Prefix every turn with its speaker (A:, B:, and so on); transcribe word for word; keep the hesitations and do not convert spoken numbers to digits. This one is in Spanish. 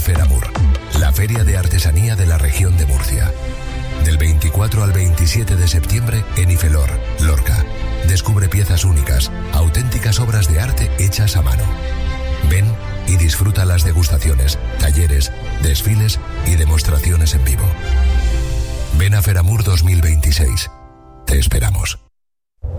A: Feramur, la feria de artesanía de la región de Murcia. Del veinticuatro al veintisiete de septiembre en Ifelor, Lorca. Descubre piezas únicas, auténticas obras de arte hechas a mano. Ven y disfruta las degustaciones, talleres, desfiles y demostraciones en vivo. Ven a Feramur dos mil veintiséis. Te esperamos.